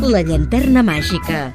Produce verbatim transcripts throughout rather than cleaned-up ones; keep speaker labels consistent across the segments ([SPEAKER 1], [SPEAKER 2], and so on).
[SPEAKER 1] La llanterna màgica.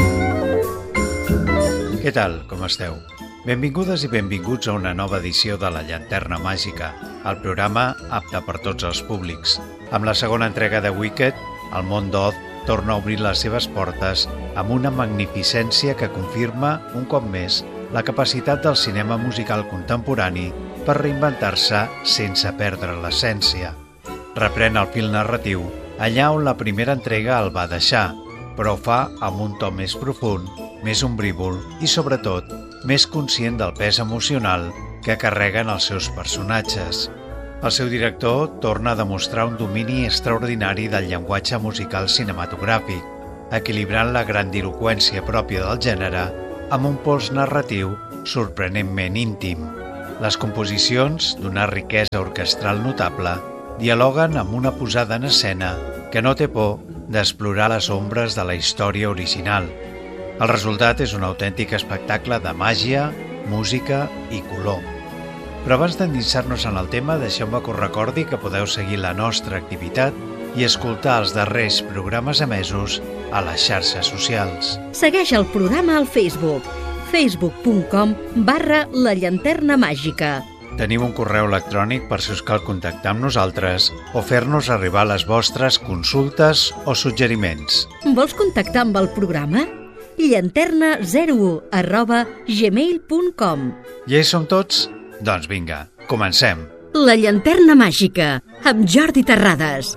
[SPEAKER 2] Què tal, com esteu? Benvingudes i benvinguts a una nova edició de La llanterna màgica, el programa apte per tots els públics. Amb la segona entrega de Wicked, el món d'Oz torna a obrir les seves portes amb una magnificència que confirma, un cop més, la capacitat del cinema musical contemporani per reinventar-se sense perdre l'essència. Reprèn el fil narratiu allà on la primera entrega el va deixar, però ho fa amb un to més profund, més ombrívol i, sobretot, més conscient del pes emocional que carreguen els seus personatges. El seu director torna a demostrar un domini extraordinari del llenguatge musical cinematogràfic, equilibrant la grandiloqüència pròpia del gènere amb un pols narratiu sorprenentment íntim. Les composicions, d'una riquesa orquestral notable, dialoguen amb una posada en escena que no té por d'explorar les ombres de la història original. El resultat és un autèntic espectacle de màgia, música i color. Però abans d'endinsar-nos en el tema, deixeu-me que us recordi que podeu seguir la nostra activitat i escoltar els darrers programes emesos a les xarxes socials.
[SPEAKER 1] Segueix el programa al Facebook, facebook punt com barra la llanterna màgica.
[SPEAKER 2] Teniu un correu electrònic per si us cal contactar amb nosaltres o fer-nos arribar les vostres consultes o suggeriments.
[SPEAKER 1] Vols contactar amb el programa? llanterna zero u arroba gmail punt com.
[SPEAKER 2] Ja hi som tots? Doncs vinga, comencem.
[SPEAKER 1] La llanterna màgica, amb Jordi Terrades.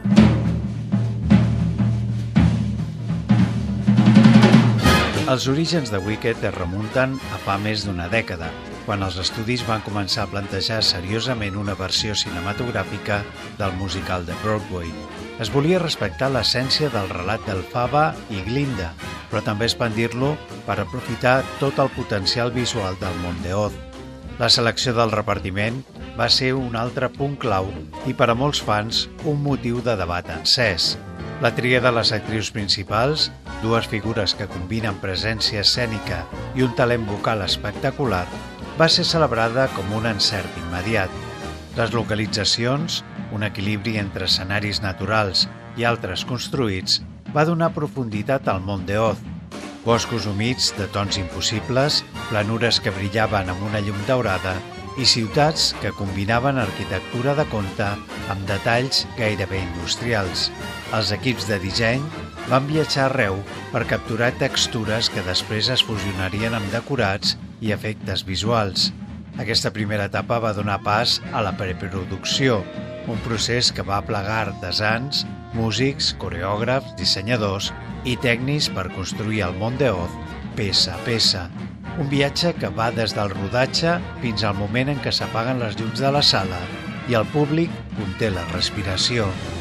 [SPEAKER 2] Els orígens de Wicked es remunten a fa més d'una dècada, quan els estudis van començar a plantejar seriosament una versió cinematogràfica del musical de Broadway. Es volia respectar l'essència del relat d'Elphaba i Glinda, però també expandir-lo per aprofitar tot el potencial visual del món d'Oz. La selecció del repartiment va ser un altre punt clau i per a molts fans un motiu de debat encès. La tria de les actrius principals, dues figures que combinen presència escènica i un talent vocal espectacular, va ser celebrada com un encert immediat. Les localitzacions, un equilibri entre escenaris naturals i altres construïts, va donar profunditat al món d'Oz. Boscos humits de tons impossibles, planures que brillaven amb una llum daurada i ciutats que combinaven arquitectura de conte amb detalls gairebé industrials. Els equips de disseny van viatjar arreu per capturar textures que després es fusionarien amb decorats i efectes visuals. Aquesta primera etapa va donar pas a la preproducció, un procés que va aplegar artesans, músics, coreògrafs, dissenyadors i tècnics per construir el món d'Oz peça a peça. Un viatge que va des del rodatge fins al moment en què s'apaguen les llums de la sala i el públic conté la respiració.